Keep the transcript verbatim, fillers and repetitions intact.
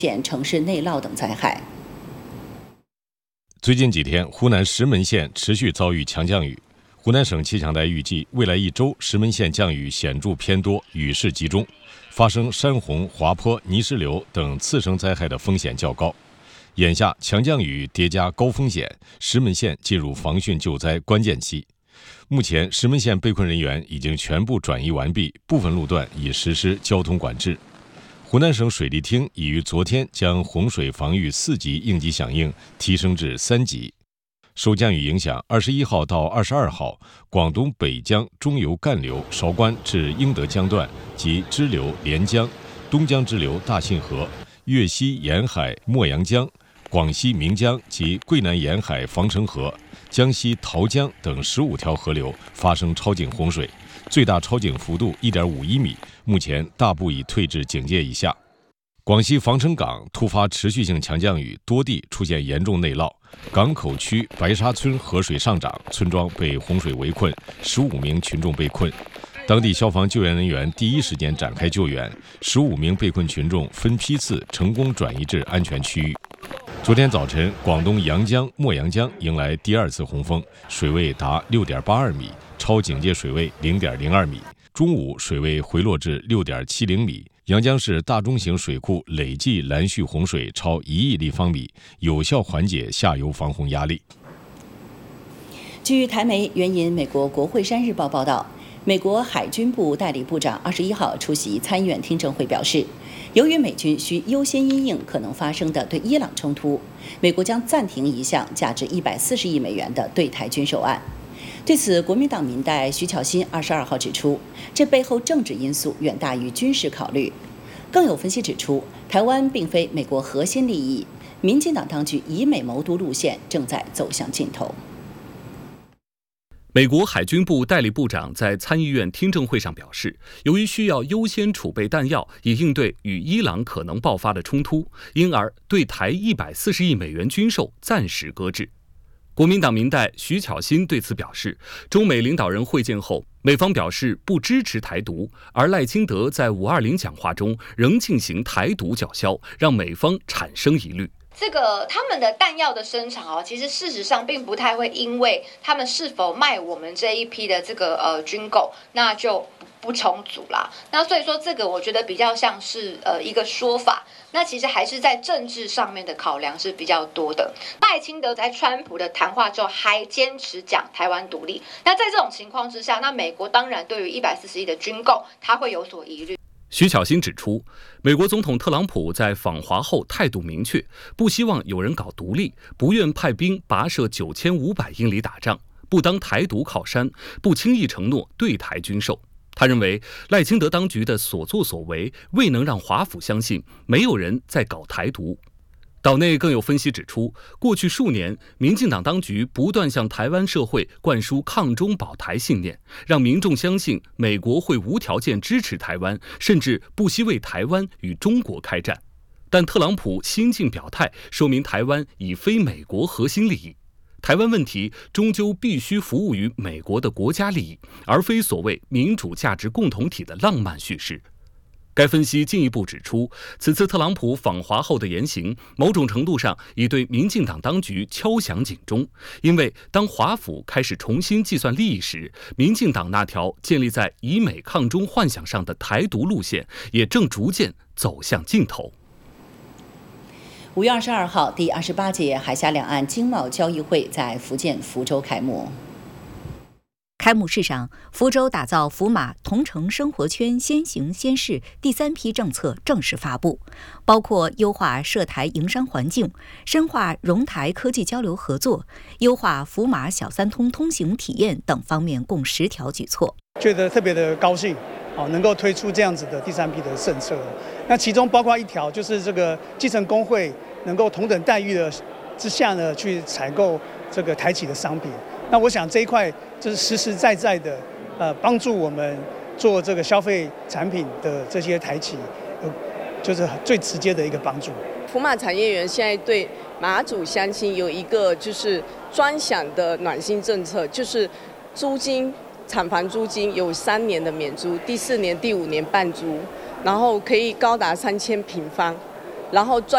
县城市内涝等灾害。 最近几天，湖南石门县持续遭遇强降雨。湖南省气象台预计，未来一周石门县降雨显著偏多，雨势集中，发生山洪、滑坡、泥石流等次生灾害的风险较高。眼下强降雨叠加高风险，石门县进入防汛救灾关键期。目前，石门县被困人员已经全部转移完毕，部分路段已实施交通管制。湖南省水利厅已于昨天将洪水防御四级应急响应提升至三级。受降雨影响，二十一号到二十二号，广东北江中游干流韶关至英德江段及支流连江、东江支流大信河、粤西沿海墨阳江、广西岷江及桂南沿海防城河、江西桃江等十五条河流发生超警洪水，最大超警幅度 一点五一米，目前大部已退至警戒以下。广西防城港突发持续性强降雨，多地出现严重内涝，港口区白沙村河水上涨，村庄被洪水围困，十五名群众被困。当地消防救援人员第一时间展开救援，十五名被困群众分批次成功转移至安全区域。昨天早晨，广东阳江、墨阳江迎来第二次洪峰，水位达 六点八二米，超警戒水位 零点零二米。中午水位回落至 六点七零米，阳江市大中型水库累计拦蓄洪水超一亿立方米，有效缓解下游防洪压力。 据台媒援引美国国会山日报报道，美国海军部代理部长二十一号出席参议院听证会表示，由于美军需优先因应可能发生的对伊朗冲突，美国将暂停一项价值一百四十亿美元的对台军售案。对此，国民党民代徐巧芯二十二号指出，这背后政治因素远大于军事考虑。更有分析指出，台湾并非美国核心利益，民进党当局以美谋独路线正在走向尽头。 美国海军部代理部长在参议院听证会上表示，由于需要优先储备弹药，以应对与伊朗可能爆发的冲突，因而对台一百四十亿美元军售暂时搁置。国民党民代徐巧芯对此表示，中美领导人会见后，美方表示不支持台独，而赖清德在五二零讲话中仍进行台独叫嚣，让美方产生疑虑。 这个他们的弹药的生产哦，其实事实上并不太会因为他们是否卖我们这一批的这个呃军购，那就不重组啦。那所以说这个我觉得比较像是呃一个说法，那其实还是在政治上面的考量是比较多的。赖清德在川普的谈话之后还坚持讲台湾独立，那在这种情况之下，那美国当然对于一百四十亿的军购，他会有所疑虑。 徐巧芯指出，美国总统特朗普在访华后态度明确，不希望有人搞独立，不愿派兵跋涉九千五百英里打仗，不当台独靠山，不轻易承诺对台军售。他认为赖清德当局的所作所为未能让华府相信没有人在搞台独。岛内更有分析指出，过去数年，民进党当局不断向台湾社会灌输抗中保台信念，让民众相信美国会无条件支持台湾，甚至不惜为台湾与中国开战。但特朗普新近表态，说明台湾已非美国核心利益。台湾问题终究必须服务于美国的国家利益，而非所谓民主价值共同体的浪漫叙事。该分析进一步指出，此次特朗普访华后的言行，某种程度上已对民进党当局敲响警钟。因为当华府开始重新计算利益时，民进党那条建立在以美抗中幻想上的台独路线，也正逐渐走向尽头。 五月二十二号，第二十八届海峡两岸经贸交易会在福建福州开幕。 开幕式上，福州打造福马同城生活圈先行先试第三批政策正式发布，包括优化涉台营商环境、深化融台科技交流合作、优化福马小三通通行体验等方面共十条举措。 觉得特别的高兴，能够推出这样子的第三批的政策。那其中包括一条，就是这个基层工会能够同等待遇的之下呢，去采购这个台企的商品。那我想这一块就是实实在在的，呃，帮助我们做这个消费产品的这些台企，呃，就是最直接的一个帮助。 福马产业园现在对马祖乡亲有一个就是专享的暖心政策，就是租金厂房租金有三年的免租，第四年、第五年半租，然后可以高达三千平方，然后专